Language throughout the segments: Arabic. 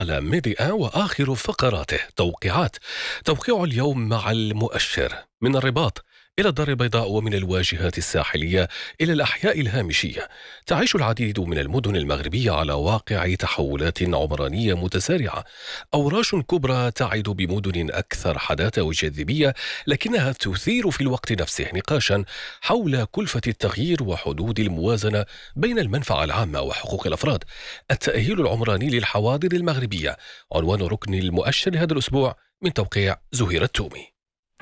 على ميديا وآخر فقراته توقيعات. توقيع اليوم مع المؤشر من الرباط إلى الدار البيضاء ومن الواجهات الساحلية إلى الأحياء الهامشية. تعيش العديد من المدن المغربية على واقع تحولات عمرانية متسارعة. أوراش كبرى تعد بمدن أكثر حداثة وجاذبية، لكنها تثير في الوقت نفسه نقاشا حول كلفة التغيير وحدود الموازنة بين المنفعة العامة وحقوق الأفراد. التأهيل العمراني للحواضر المغربية عنوان ركن المؤشر لهذا الأسبوع من توقيع زهير التومي.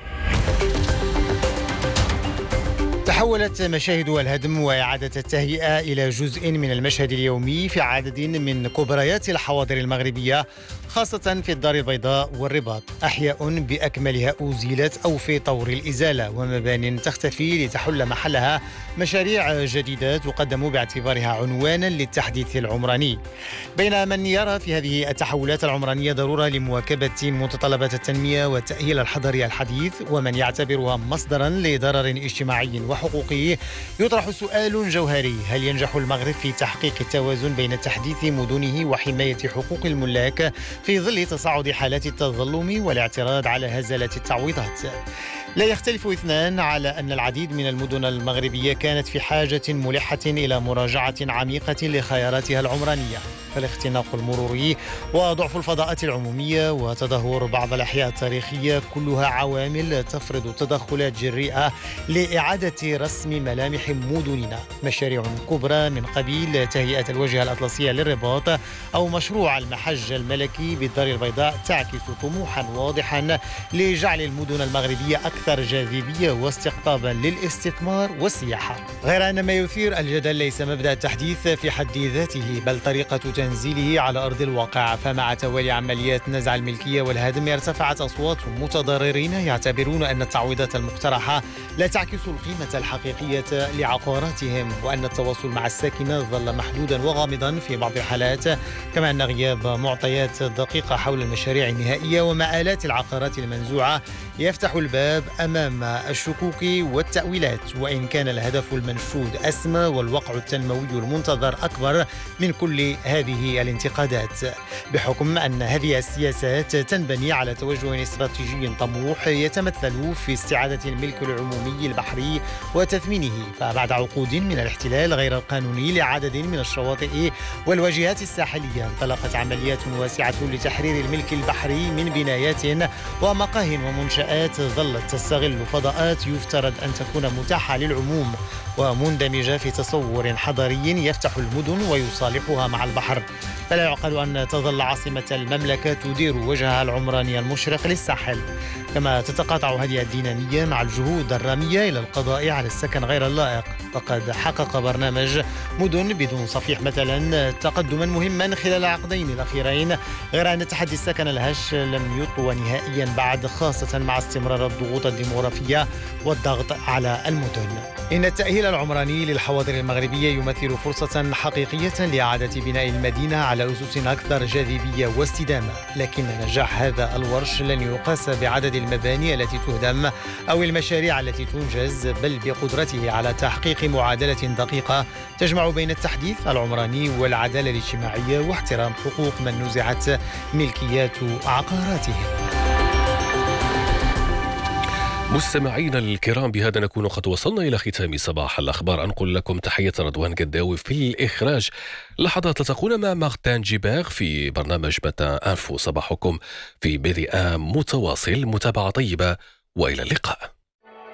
تحولت مشاهد الهدم وإعادة التهيئة إلى جزء من المشهد اليومي في عدد من كبريات الحواضر المغربية، خاصة في الدار البيضاء والرباط. أحياء بأكملها أزيلت أو في طور الإزالة، ومبان تختفي لتحل محلها مشاريع جديدة تقدم باعتبارها عنوانا للتحديث العمراني. بين من يرى في هذه التحولات العمرانية ضرورة لمواكبة متطلبات التنمية والتأهيل الحضري الحديث، ومن يعتبرها مصدرا لضرر اجتماعي وحقوقي، يطرح سؤال جوهري: هل ينجح المغرب في تحقيق التوازن بين تحديث مدنه وحماية حقوق الملاك في ظل تصاعد حالات التظلم والاعتراض على هزالة التعويضات؟ لا يختلف اثنان على أن العديد من المدن المغربية كانت في حاجة ملحة إلى مراجعة عميقة لخياراتها العمرانية، فالاختناق المروري وضعف الفضاءات العمومية وتدهور بعض الأحياء التاريخية كلها عوامل تفرض تدخلات جريئة لإعادة رسم ملامح مدننا. مشاريع كبرى من قبيل تهيئة الواجهة الأطلسية للرباط أو مشروع المحج الملكي بالدار البيضاء تعكس طموحا واضحا لجعل المدن المغربية أكثر جاذبية واستقطابا للاستثمار والسياحة. غير أن ما يثير الجدل ليس مبدأ التحديث في حد ذاته، بل طريقة تنزيله على أرض الواقع. فمع توالي عمليات نزع الملكية والهدم ارتفعت أصوات متضررين يعتبرون أن التعويضات المقترحة لا تعكس القيمة الحقيقية لعقاراتهم، وأن التواصل مع الساكنة ظل محدودا وغامضا في بعض الحالات، كما أن غياب معطيات دقيقة حول المشاريع النهائية ومآلات العقارات المنزوعة يفتح الباب أمام الشكوك والتأويلات، وإن كان الهدف المنشود أسمى والوقع التنموي المنتظر أكبر من كل هذه الانتقادات، بحكم أن هذه السياسات تنبني على توجه استراتيجي طموح يتمثل في استعادة الملك العمومي البحري وتثمينه. فبعد عقود من الاحتلال غير القانوني لعدد من الشواطئ والواجهات الساحلية، انطلقت عمليات واسعة لتحرير الملك البحري من بنايات ومقاه ومنشآت ظلت تستغل فضاءات يفترض أن تكون متاحة للعموم ومندمجة في تصور حضاري يفتح المدن ويصالحها مع البحر. فلا يعقل أن تظل عاصمة المملكة تدير وجهها العمراني المشرق للساحل. كما تتقاطع هذه الدينامية مع الجهود الرامية إلى القضاء على السكن غير اللائق. فقد حقق برنامج مدن بدون صفيح مثلا تقدما مهما خلال العقدين الأخيرين، غير أن تحدي السكن الهش لم يطوى نهائيا بعد، خاصة مع استمرار الضغوط الديموغرافية والضغط على المدن. إن التأهيل العمراني للحواضر المغربية يمثل فرصة حقيقية لإعادة بناء المدينة على أسس أكثر جاذبية واستدامة، لكن نجاح هذا الورش لن يقاس بعدد المباني التي تهدم أو المشاريع التي تنجز، بل بقدرته على تحقيق معادلة دقيقة تجمع بين التحديث العمراني والعدالة الاجتماعية واحترام حقوق من نزعت ملكيات عقاراتهم. مستمعينا الكرام، بهذا نكون قد وصلنا إلى ختام صباح الأخبار. أنقل لكم تحية رضوان قداوي في الإخراج. لحظات تلتقون مع مارتان جيباغ في برنامج متان أنفو. صباحكم في بدء متواصل، متابعة طيبة وإلى اللقاء.